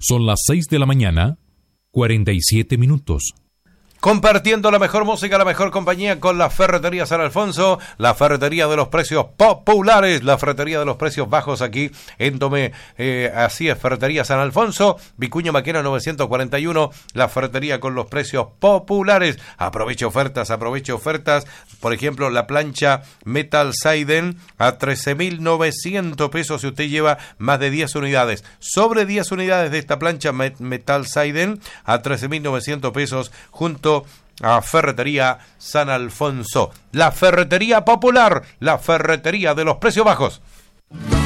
Son las 6 de la mañana, 47 minutos. Compartiendo la mejor música, la mejor compañía con la Ferretería San Alfonso, la ferretería de los precios populares, la ferretería de los precios bajos aquí en Tomé. Así es, Ferretería San Alfonso, Vicuña Maquena 941, la ferretería con los precios populares. Aproveche ofertas. Por ejemplo, la plancha Metal Seiden a 13.900 pesos si usted lleva más de 10 unidades. Sobre 10 unidades de esta plancha Metal Seiden a 13.900 pesos junto a Ferretería San Alfonso, la ferretería popular, la ferretería de los precios bajos.